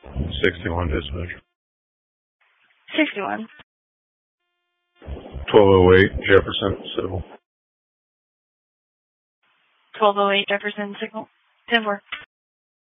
61 dispatch. 61. 1208 Jefferson Civil. 1208 Jefferson Signal. 10-4.